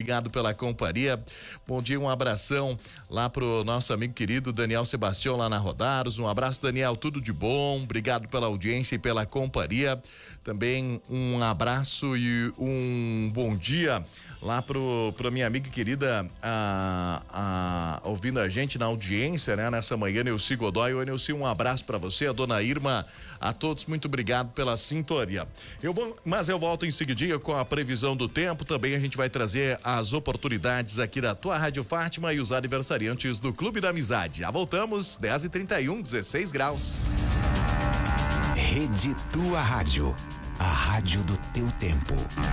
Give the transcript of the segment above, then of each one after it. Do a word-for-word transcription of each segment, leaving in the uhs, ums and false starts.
obrigado pela companhia. Bom dia, um abração lá pro nosso amigo querido Daniel Sebastião lá na Rodaros. Um abraço, Daniel, tudo de bom. Obrigado pela audiência e pela companhia. Também um abraço e um bom dia lá pro, pro minha amiga querida, a, a, ouvindo a gente na audiência, né? Nessa manhã, Neuci Godoy. Oi, Neuci, um abraço pra você, a dona Irma, a todos, muito obrigado pela sintonia. Eu vou, mas eu volto em seguidinho com a previsão do tempo. Também a gente vai trazer as oportunidades aqui da tua Rádio Fátima e os aniversariantes do Clube da Amizade. Já voltamos, dez e trinta e um, dezesseis graus. Rede Tua Rádio, a rádio do teu tempo.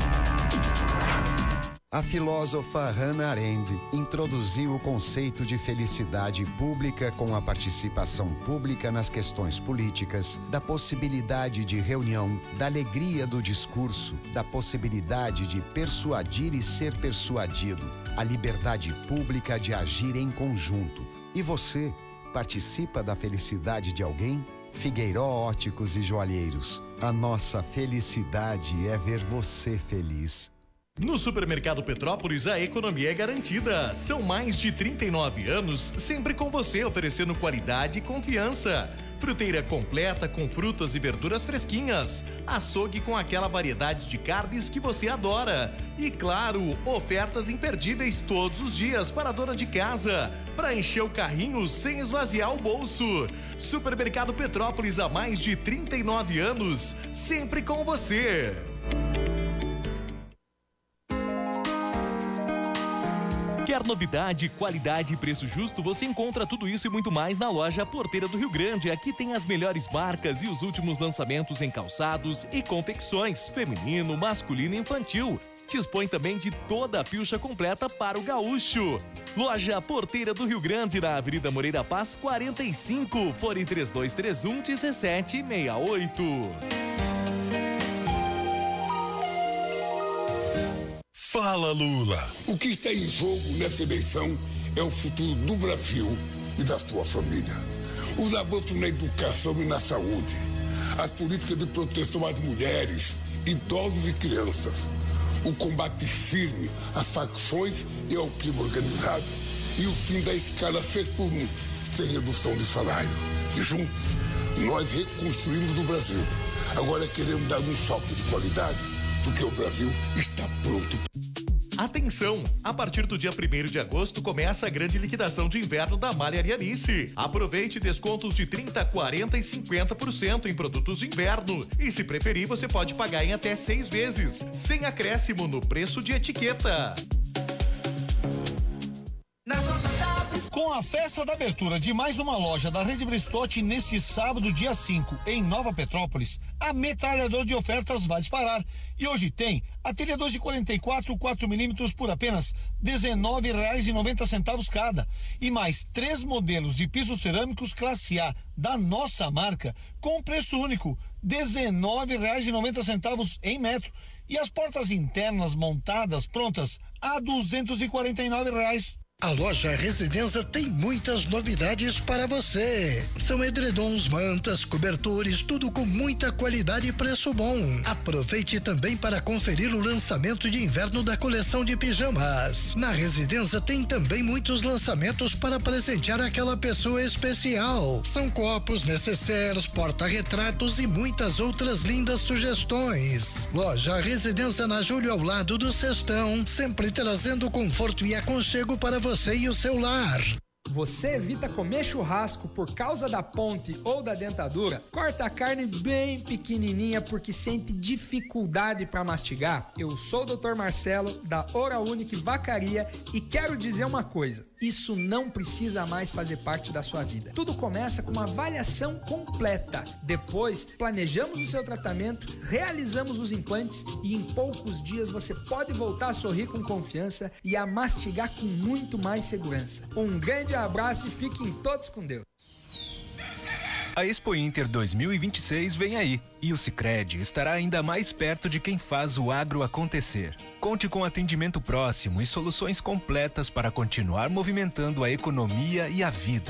A filósofa Hannah Arendt introduziu o conceito de felicidade pública com a participação pública nas questões políticas, da possibilidade de reunião, da alegria do discurso, da possibilidade de persuadir e ser persuadido, a liberdade pública de agir em conjunto. E você, participa da felicidade de alguém? Figueiró Óticos e Joalheiros. A nossa felicidade é ver você feliz. No Supermercado Petrópolis, a economia é garantida. São mais de trinta e nove anos, sempre com você, oferecendo qualidade e confiança. Fruteira completa com frutas e verduras fresquinhas. Açougue com aquela variedade de carnes que você adora. E claro, ofertas imperdíveis todos os dias para a dona de casa, para encher o carrinho sem esvaziar o bolso. Supermercado Petrópolis, há mais de trinta e nove anos, sempre com você. Quer novidade, qualidade e preço justo? Você encontra tudo isso e muito mais na loja Porteira do Rio Grande. Aqui tem as melhores marcas e os últimos lançamentos em calçados e confecções, feminino, masculino e infantil. Dispõe também de toda a pilcha completa para o gaúcho. Loja Porteira do Rio Grande, na Avenida Moreira Paz, quarenta e cinco, fone três dois três um, dezessete sessenta e oito. Fala, Lula! O que está em jogo nessa eleição é o futuro do Brasil e da sua família. Os avanços na educação e na saúde, as políticas de proteção às mulheres, idosos e crianças, o combate firme às facções e ao crime organizado e o fim da escala seis por um, sem redução de salário. E juntos, nós reconstruímos o Brasil. Agora queremos dar um salto de qualidade, porque o Brasil está pronto. Atenção! A partir do dia primeiro de agosto começa a grande liquidação de inverno da Malha Arianice. Aproveite descontos de trinta, quarenta e cinquenta por cento em produtos de inverno. E se preferir, você pode pagar em até seis vezes, sem acréscimo no preço de etiqueta. Com a festa da abertura de mais uma loja da Rede Bristotti neste sábado, dia cinco, em Nova Petrópolis, a metralhadora de ofertas vai disparar. E hoje tem ateliê de quarenta e quatro, quatro milímetros por apenas dezenove reais e noventa centavos cada. E mais três modelos de pisos cerâmicos classe A da nossa marca com preço único, dezenove reais e noventa centavos em metro. E as portas internas montadas prontas a duzentos e quarenta e nove reais. A loja Residência tem muitas novidades para você. São edredons, mantas, cobertores, tudo com muita qualidade e preço bom. Aproveite também para conferir o lançamento de inverno da coleção de pijamas. Na Residência tem também muitos lançamentos para presentear aquela pessoa especial. São copos, necessários, porta-retratos e muitas outras lindas sugestões. Loja Residência na Júlio, ao lado do Cestão, sempre trazendo conforto e aconchego para você. Você e o seu lar. Você evita comer churrasco por causa da ponte ou da dentadura? Corta a carne bem pequenininha porque sente dificuldade para mastigar? Eu sou o doutor Marcelo, da Oral Unique Vacaria, e quero dizer uma coisa: isso não precisa mais fazer parte da sua vida. Tudo começa com uma avaliação completa. Depois, planejamos o seu tratamento, realizamos os implantes e em poucos dias você pode voltar a sorrir com confiança e a mastigar com muito mais segurança. Um grande abraço e fiquem todos com Deus. A Expo Inter dois mil e vinte e seis vem aí e o Sicredi estará ainda mais perto de quem faz o agro acontecer. Conte com atendimento próximo e soluções completas para continuar movimentando a economia e a vida.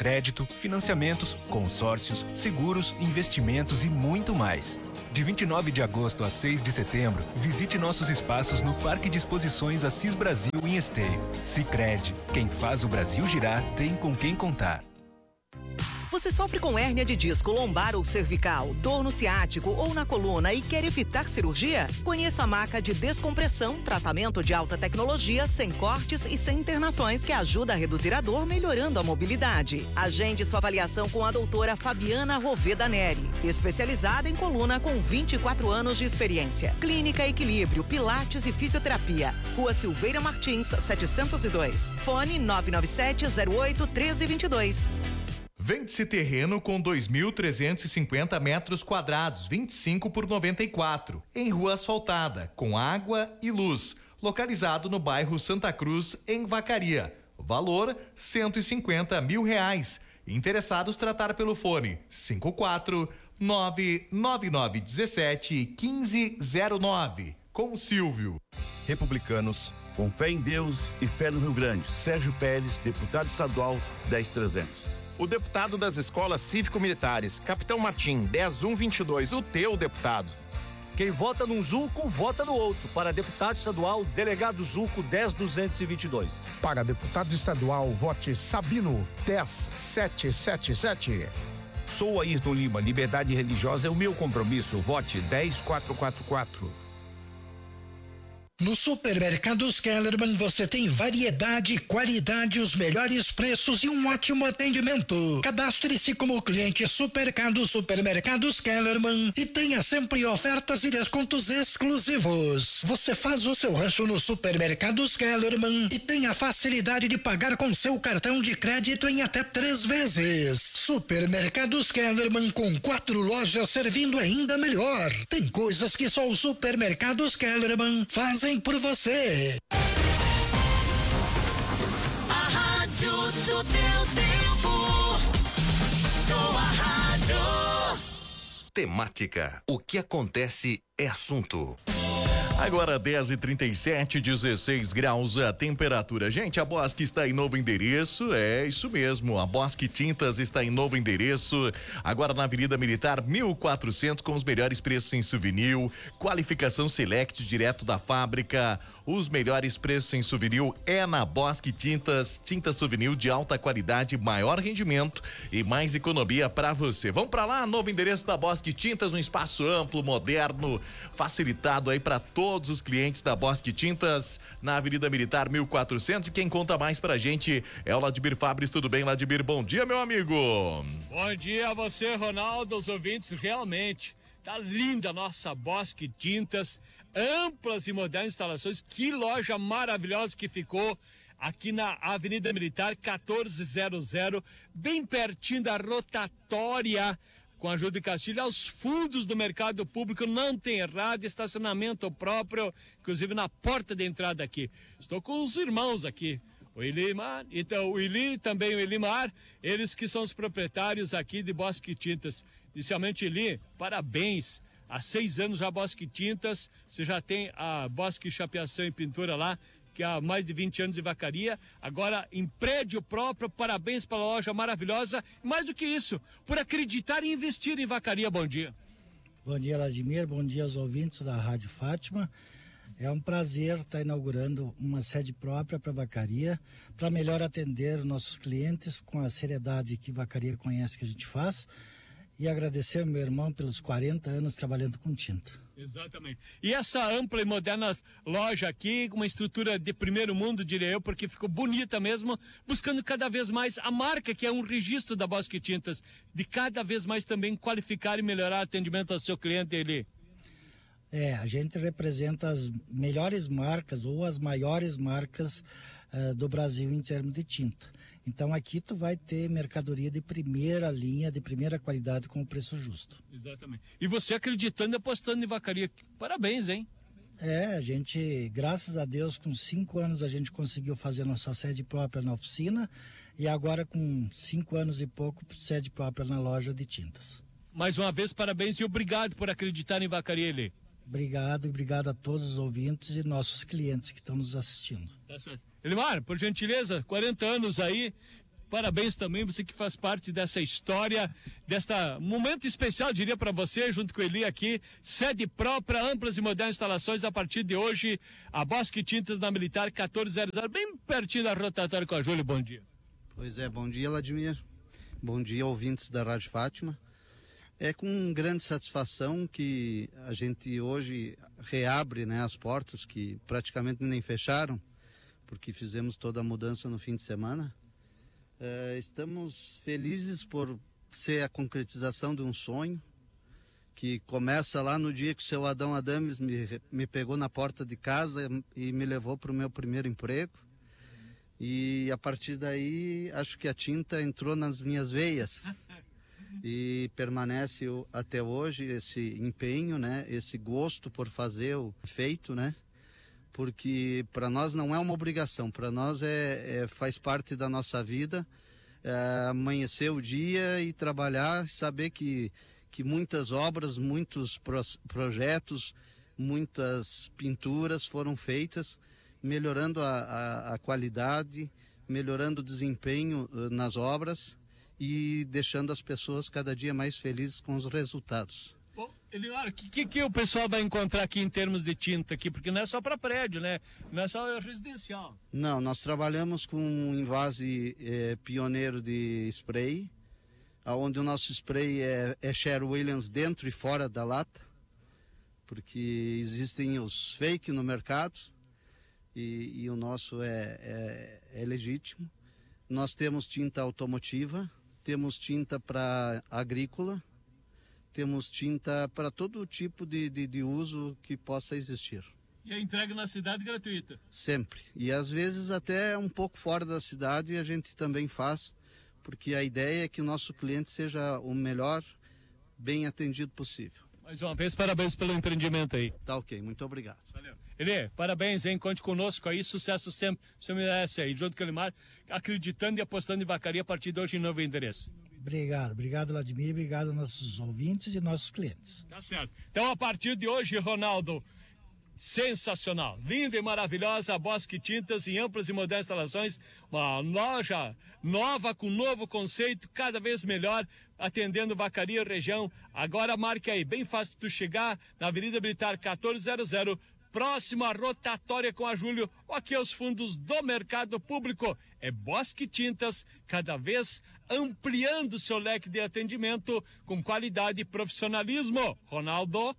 crédito, financiamentos, consórcios, seguros, investimentos e muito mais. De vinte e nove de agosto a seis de setembro, visite nossos espaços no Parque de Exposições Assis Brasil em Esteio. Sicredi, quem faz o Brasil girar tem com quem contar. Você sofre com hérnia de disco, lombar ou cervical, dor no ciático ou na coluna e quer evitar cirurgia? Conheça a maca de descompressão, tratamento de alta tecnologia, sem cortes e sem internações, que ajuda a reduzir a dor, melhorando a mobilidade. Agende sua avaliação com a doutora Fabiana Roveda Neri, especializada em coluna com vinte e quatro anos de experiência. Clínica Equilíbrio, Pilates e Fisioterapia. Rua Silveira Martins, setecentos e dois. Fone nove nove sete zero oito um três dois dois. Vende-se terreno com dois mil trezentos e cinquenta metros quadrados, vinte e cinco por noventa e quatro, em rua asfaltada, com água e luz, localizado no bairro Santa Cruz, em Vacaria. Valor cento e cinquenta mil reais. Interessados tratar pelo fone cinco quatro nove nove nove um sete um cinco zero nove. Com Silvio. Republicanos, com fé em Deus e fé no Rio Grande. Sérgio Pérez, deputado estadual dez mil e trezentos. O deputado das escolas cívico-militares, Capitão Martim, dez mil cento e vinte e dois, o teu deputado. Quem vota num Zuco, vota no outro. Para deputado estadual, delegado Zuco, dez mil duzentos e vinte e dois. Para deputado estadual, vote Sabino, dez mil setecentos e setenta e sete. Sou Ayrton Lima, liberdade religiosa é o meu compromisso. Vote dez mil quatrocentos e quarenta e quatro. No Supermercados Kellerman você tem variedade, qualidade, os melhores preços e um ótimo atendimento. Cadastre-se como cliente Supermercados Supermercados Kellerman e tenha sempre ofertas e descontos exclusivos. Você faz o seu rancho no Supermercados Kellerman e tem a facilidade de pagar com seu cartão de crédito em até três vezes. Supermercados Kellerman, com quatro lojas servindo ainda melhor. Tem coisas que só os Supermercados Kellerman fazem por você. A rádio do teu tempo. Tua rádio. Temática. O que acontece é assunto. Agora dez e trinta e sete, dezesseis graus a temperatura. Gente, a Bosque está em novo endereço, é isso mesmo, a Bosque Tintas está em novo endereço, agora na Avenida Militar mil e quatrocentos, com os melhores preços em souvenir, qualificação Select direto da fábrica, os melhores preços em souvenir é na Bosque Tintas, tinta souvenir de alta qualidade, maior rendimento e mais economia para você. Vamos para lá, novo endereço da Bosque Tintas, um espaço amplo, moderno, facilitado aí para todos Todos os clientes da Bosque Tintas na Avenida Militar mil e quatrocentos. E quem conta mais pra gente é o Ladimir Fabres. Tudo bem, Ladimir? Bom dia, meu amigo. Bom dia a você, Ronaldo, os ouvintes. Realmente tá linda a nossa Bosque Tintas, amplas e modernas instalações. Que loja maravilhosa que ficou aqui na Avenida Militar quatorzecentos, bem pertinho da rotatória, com a ajuda de Castilho, aos fundos do mercado público, não tem errado, estacionamento próprio, inclusive na porta de entrada aqui. Estou com os irmãos aqui, o Elimar, então o Eli, também o Elimar, eles que são os proprietários aqui de Bosque Tintas. Inicialmente, Eli, parabéns, há seis anos já Bosque Tintas, você já tem a Bosque Chapeação e Pintura lá, que há mais de vinte anos em Vacaria, agora em prédio próprio. Parabéns pela loja maravilhosa, mais do que isso, por acreditar e investir em Vacaria. Bom dia. Bom dia, Vladimir, bom dia aos ouvintes da Rádio Fátima. É um prazer estar inaugurando uma sede própria para Vacaria, para melhor atender os nossos clientes com a seriedade que Vacaria conhece que a gente faz, e agradecer ao meu irmão pelos quarenta anos trabalhando com tinta. Exatamente. E essa ampla e moderna loja aqui, com uma estrutura de primeiro mundo, diria eu, porque ficou bonita mesmo, buscando cada vez mais a marca, que é um registro da Bosque Tintas, de cada vez mais também qualificar e melhorar o atendimento ao seu cliente, Eli. É, a gente representa as melhores marcas ou as maiores marcas uh, do Brasil em termos de tinta. Então aqui tu vai ter mercadoria de primeira linha, de primeira qualidade, com o preço justo. Exatamente. E você acreditando e apostando em Vacaria. Parabéns, hein? É, a gente, graças a Deus, com cinco anos a gente conseguiu fazer nossa sede própria na oficina e agora com cinco anos e pouco, sede própria na loja de tintas. Mais uma vez, parabéns e obrigado por acreditar em Vacaria, Eli. Obrigado, obrigado a todos os ouvintes e nossos clientes que estão nos assistindo. Tá certo. Elimar, por gentileza, quarenta anos aí, parabéns também, você que faz parte dessa história, desta momento especial, diria para você, junto com o Eli aqui, sede própria, amplas e modernas instalações a partir de hoje, a Bosque Tintas na Militar quatorzecentos, bem pertinho da rotatória com a Júlio, bom dia. Pois é, bom dia, Vladimir, bom dia, ouvintes da Rádio Fátima. É com grande satisfação que a gente hoje reabre, né, as portas que praticamente nem fecharam, porque fizemos toda a mudança no fim de semana. Uh, estamos felizes por ser a concretização de um sonho que começa lá no dia que o seu Adão Adames me, me pegou na porta de casa e me levou para o meu primeiro emprego. E a partir daí acho que a tinta entrou nas minhas veias e permanece até hoje esse empenho, né? Esse gosto por fazer o feito, né? Porque para nós não é uma obrigação, para nós é, é faz parte da nossa vida, é, amanhecer o dia e trabalhar, saber que, que muitas obras, muitos pro, projetos, muitas pinturas foram feitas, melhorando a, a, a qualidade, melhorando o desempenho uh, nas obras e deixando as pessoas cada dia mais felizes com os resultados. Elior, o que, que o pessoal vai encontrar aqui em termos de tinta aqui? Porque não é só para prédio, né? Não é só residencial. Não, nós trabalhamos com um invase é, pioneiro de spray, onde o nosso spray é, é Sherwin-Williams dentro e fora da lata, porque existem os fake no mercado e, e o nosso é, é, é legítimo. Nós temos tinta automotiva, temos tinta para agrícola, temos tinta para todo tipo de, de, de uso que possa existir. E a entrega na cidade gratuita? Sempre. E às vezes até um pouco fora da cidade a gente também faz, porque a ideia é que o nosso cliente seja o melhor, bem atendido possível. Mais uma vez, parabéns pelo empreendimento aí. Tá ok, muito obrigado. Valeu. Eli, parabéns, hein? Conte conosco aí, sucesso sempre. Você merece aí, junto com o Elimar, acreditando e apostando em vacaria a partir de hoje em novo endereço. Obrigado, obrigado, Vladimir, obrigado aos nossos ouvintes e nossos clientes. Tá certo. Então, a partir de hoje, Ronaldo, sensacional, linda e maravilhosa, a Bosque Tintas em amplas e modernas instalações, uma loja nova com novo conceito, cada vez melhor, atendendo Vacaria região. Agora marque aí, bem fácil tu chegar na Avenida Militar quatorzecentos, próximo à rotatória com a Júlio, ou aqui aos fundos do mercado público. É Bosque Tintas, cada vez ampliando seu leque de atendimento com qualidade e profissionalismo. Ronaldo.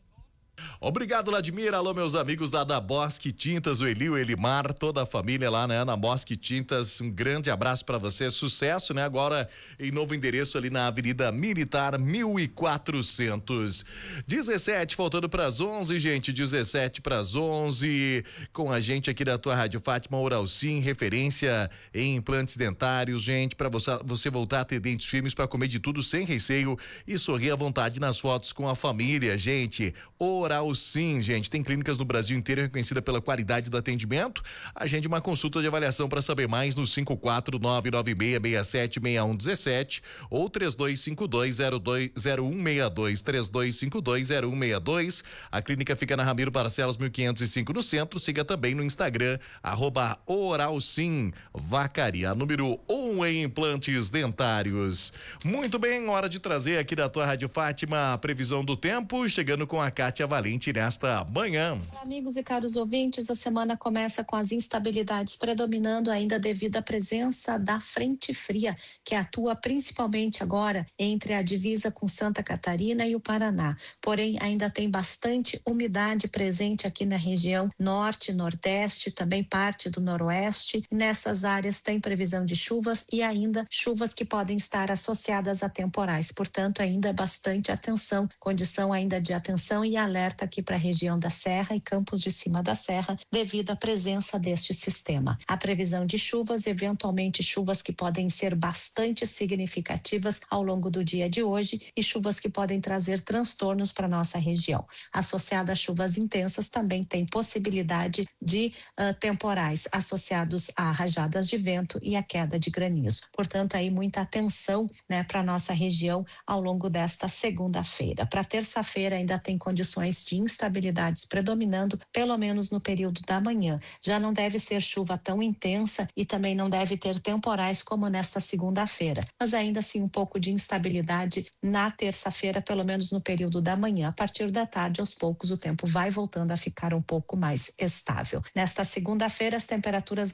Obrigado, Vladimir. Alô, meus amigos da, da Bosque Tintas, o Eli, o Elimar, toda a família lá, né, na Bosque Tintas. Um grande abraço para você, sucesso, né? Agora em novo endereço ali na Avenida Militar mil e quatrocentos. dezessete, faltando para as onze, gente, dezessete para as onze. Com a gente aqui da tua Rádio Fátima, Oral Sim, referência em implantes dentários, gente, para você, você voltar a ter dentes firmes para comer de tudo sem receio e sorrir à vontade nas fotos com a família, gente. Oral Sim, gente, tem clínicas no Brasil inteiro reconhecida pela qualidade do atendimento. Agende uma consulta de avaliação para saber mais no cinco quatro nove nove seis seis sete seis um um sete ou três dois cinco dois zero dois zero um seis dois, três dois cinco dois zero um seis dois. A clínica fica na Ramiro Barcelos mil quinhentos e cinco no centro. Siga também no Instagram, arroba Oral Sim Vacaria, número um em implantes dentários. Muito bem, hora de trazer aqui da tua Rádio Fátima a previsão do tempo, chegando com a Kátia Valente nesta manhã. Amigos e caros ouvintes, a semana começa com as instabilidades predominando ainda devido à presença da frente fria, que atua principalmente agora entre a divisa com Santa Catarina e o Paraná. Porém, ainda tem bastante umidade presente aqui na região norte, nordeste, também parte do noroeste. Nessas áreas tem previsão de chuvas e ainda chuvas que podem estar associadas a temporais. Portanto, ainda bastante atenção, condição ainda de atenção e alerta aqui para a região da Serra e Campos de Cima da Serra, devido à presença deste sistema. A previsão de chuvas, eventualmente chuvas que podem ser bastante significativas ao longo do dia de hoje e chuvas que podem trazer transtornos para nossa região. Associada a chuvas intensas, também tem possibilidade de uh, temporais associados a rajadas de vento e a queda de granizo. Portanto, aí muita atenção, né, para nossa região ao longo desta segunda-feira. Para terça-feira ainda tem condições condições de instabilidades predominando, pelo menos no período da manhã. Já não deve ser chuva tão intensa e também não deve ter temporais como nesta segunda-feira, mas ainda assim um pouco de instabilidade na terça-feira, pelo menos no período da manhã. A partir da tarde, aos poucos, o tempo vai voltando a ficar um pouco mais estável. Nesta segunda-feira, as temperaturas